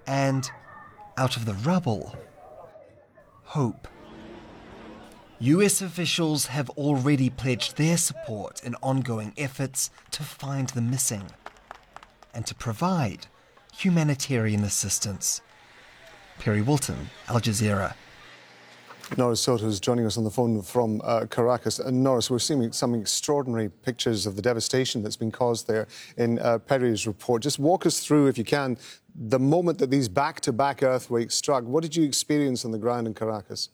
And out of the rubble, hope. US officials have already pledged their support in ongoing efforts to find the missing and to provide humanitarian assistance. Perry Wilton, Al Jazeera. Norris Soto is joining us on the phone from Caracas. And Norris, we're seeing some extraordinary pictures of the devastation that's been caused there in Perry's report. Just walk us through, if you can, the moment that these back-to-back earthquakes struck. What did you experience on the ground in Caracas?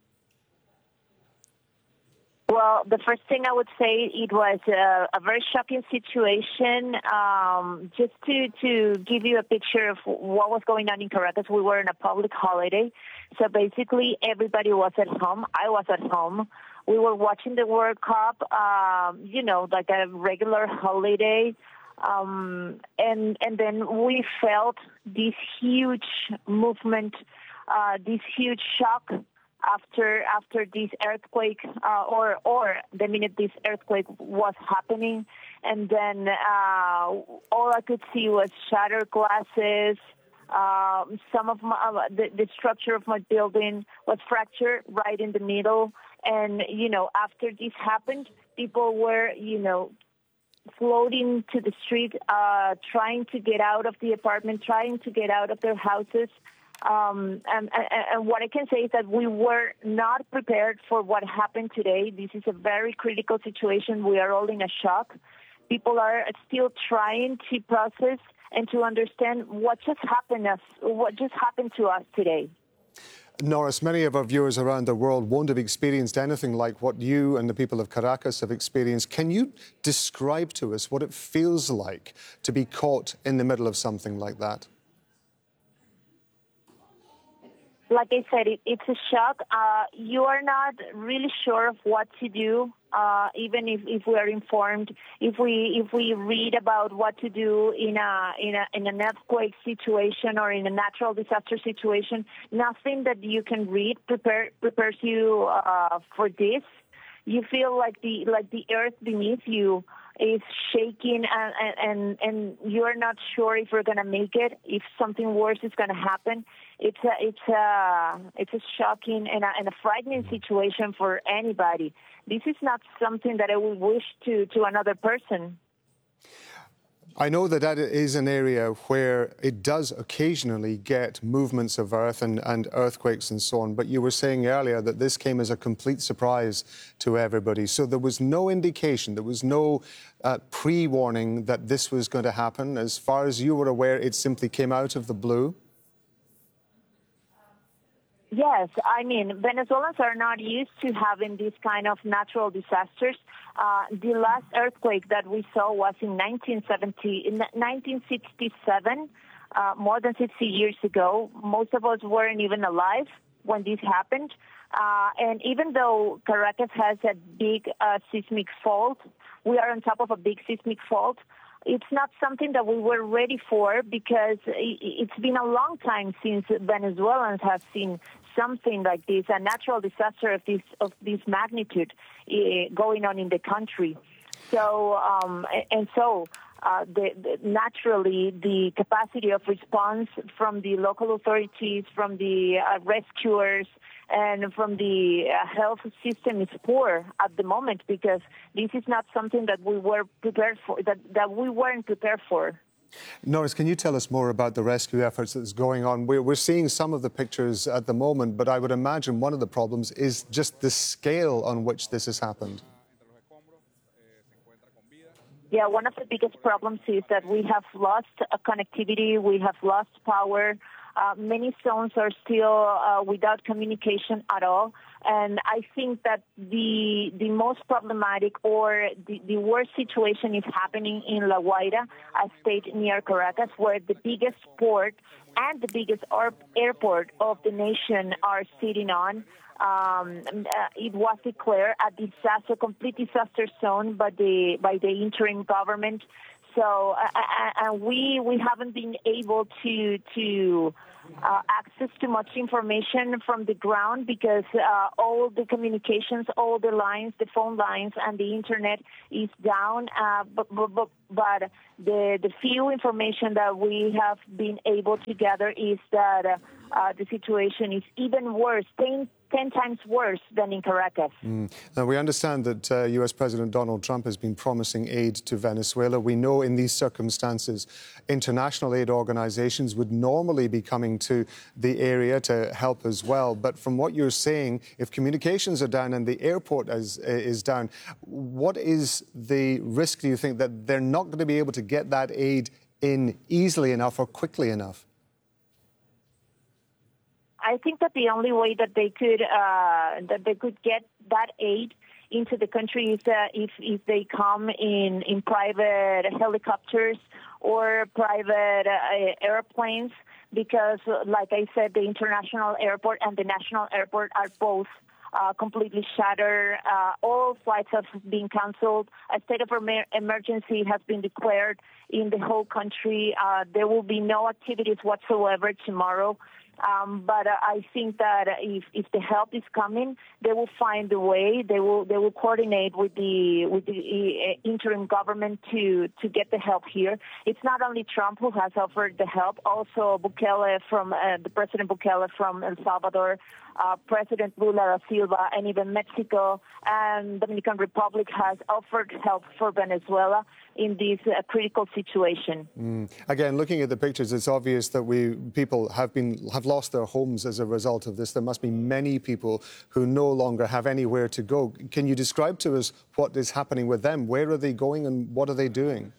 Well, the first thing I would say, it was a very shocking situation. Just to give you a picture of what was going on in Caracas, we were on a public holiday. So basically, everybody was at home. I was at home. We were watching the World Cup, like a regular holiday. And then we felt this huge movement, this huge shock after this earthquake, or the minute this earthquake was happening. And then all I could see was shattered glasses. Some of the structure of my building was fractured right in the middle. And, after this happened, people were, floating to the street, trying to get out of the apartment, trying to get out of their houses. And what I can say is that we were not prepared for what happened today. This is a very critical situation. We are all in a shock. People are still trying to process and to understand what just happened to us today. Norris, many of our viewers around the world won't have experienced anything like what you and the people of Caracas have experienced. Can you describe to us what it feels like to be caught in the middle of something like that? Like I said, it's a shock. You are not really sure of what to do, even if we are informed. If we read about what to do in an earthquake situation or in a natural disaster situation, nothing that you can read prepares you for this. You feel like the earth beneath you is shaking, and you are not sure if you're going to make it, if something worse is going to happen. It's a shocking and a frightening situation for anybody. This is not something that I would wish to another person. I know that is an area where it does occasionally get movements of earth and earthquakes and so on, but you were saying earlier that this came as a complete surprise to everybody. So there was no indication, there was no pre-warning that this was going to happen. As far as you were aware, it simply came out of the blue? Yes, I mean, Venezuelans are not used to having these kind of natural disasters. The last earthquake that we saw was in 1967, more than 60 years ago. Most of us weren't even alive when this happened. And even though Caracas has a big seismic fault, we are on top of a big seismic fault. It's not something that we were ready for because it's been a long time since Venezuelans have seen something like this, a natural disaster of this magnitude going on in the country. So naturally, the capacity of response from the local authorities, from the rescuers, and from the health system is poor at the moment because this is not something that we were prepared for, that we weren't prepared for. Norris, can you tell us more about the rescue efforts that's going on? We're seeing some of the pictures at the moment, but I would imagine one of the problems is just the scale on which this has happened. Yeah, one of the biggest problems is that we have lost connectivity, we have lost power. Many zones are still without communication at all. And I think that the most problematic or the worst situation is happening in La Guaira, a state near Caracas, where the biggest port and the biggest airport of the nation are sitting on. It was declared a complete disaster zone by the interim government. So we haven't been able to access to much information from the ground because all the communications, all the lines, the phone lines, and the internet is down. But but the few information that we have been able to gather is that the situation is even worse, 10 times worse than in Caracas. Now, we understand that US President Donald Trump has been promising aid to Venezuela. We know in these circumstances, international aid organizations would normally be coming to the area to help as well. But from what you're saying, if communications are down and the airport is down, what is the risk, do you think, that they're not going to be able to get that aid in easily enough or quickly enough? I think that the only way that they could get that aid into the country is if they come in private helicopters or private airplanes, because, like I said, the international airport and the national airport are both completely shattered. All flights have been canceled. A state of emergency has been declared in the whole country. There will be no activities whatsoever tomorrow. But I think that if the help is coming, they will find a way. They will coordinate with the interim government to get the help here. It's not only Trump who has offered the help. Also, Bukele the President Bukele from El Salvador, President Lula da Silva, and even Mexico and Dominican Republic has offered help for Venezuela in this critical situation. Again, looking at the pictures, it's obvious that people have lost their homes as a result of this. There must be many people who no longer have anywhere to go. Can you describe to us what is happening with them? Where are they going and what are they doing?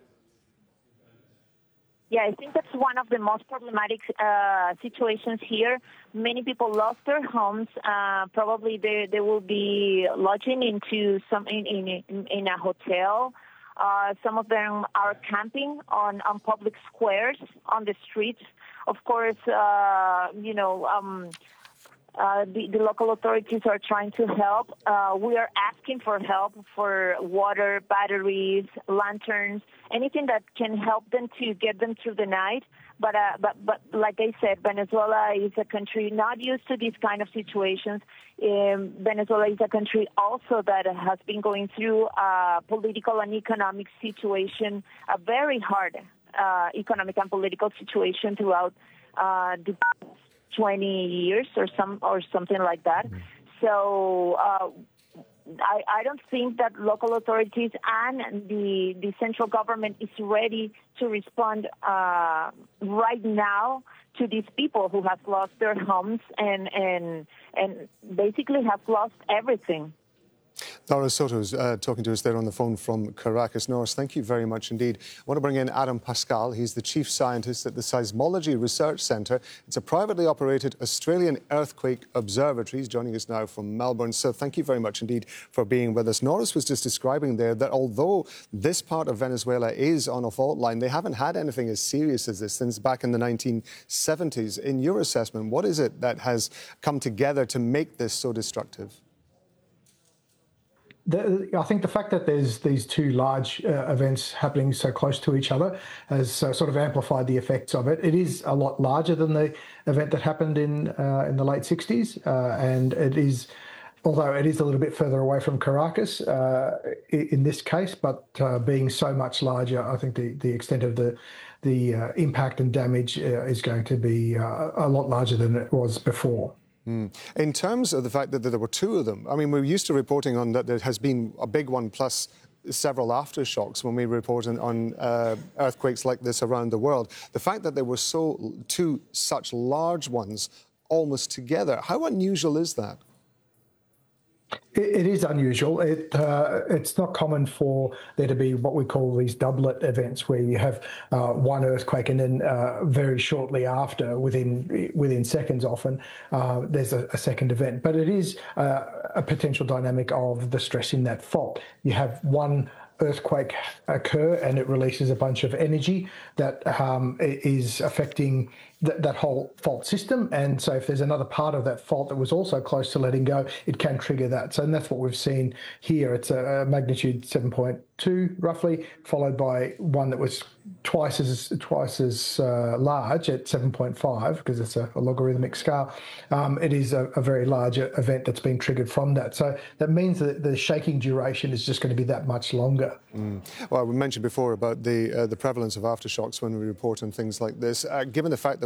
Yeah, I think that's one of the most problematic situations here. Many people lost their homes. Probably they will be lodging into in a hotel. Some of them are camping on public squares, on the streets. Of course, the local authorities are trying to help. We are asking for help for water, batteries, lanterns, anything that can help them to get them through the night. But like I said, Venezuela is a country not used to these kind of situations. Venezuela is a country also that has been going through a political and economic situation, a very hard economic and political situation throughout the 20 years or something like that. So I don't think that local authorities and the central government is ready to respond right now to these people who have lost their homes and basically have lost everything. Laura Soto is talking to us there on the phone from Caracas. Norris, thank you very much indeed. I want to bring in Adam Pascal. He's the Chief Scientist at the Seismology Research Centre. It's a privately operated Australian earthquake observatory. He's joining us now from Melbourne. So thank you very much indeed for being with us. Norris was just describing there that although this part of Venezuela is on a fault line, they haven't had anything as serious as this since back in the 1970s. In your assessment, what is it that has come together to make this so destructive? I think the fact that there's these two large events happening so close to each other has sort of amplified the effects of it. It is a lot larger than the event that happened in the late 60s, and it is, although it is a little bit further away from Caracas in this case, but being so much larger, I think the extent of the impact and damage is going to be a lot larger than it was before. In terms of the fact that there were two of them, I mean, we're used to reporting on that there has been a big one plus several aftershocks when we report on earthquakes like this around the world. The fact that there were two such large ones almost together, how unusual is that? It is unusual. It's not common for there to be what we call these doublet events, where you have one earthquake and then very shortly after, within seconds often, there's a second event. But it is a potential dynamic of the stress in that fault. You have one earthquake occur and it releases a bunch of energy that is affecting that whole fault system, and so if there's another part of that fault that was also close to letting go, it can trigger that. So, and that's what we've seen here. It's a magnitude 7.2 roughly, followed by one that was twice as large at 7.5, because it's a logarithmic scale. It is a very large event that's been triggered from that. So that means that the shaking duration is just going to be that much longer. Well, we mentioned before about the prevalence of aftershocks when we report on things like this. Given the fact that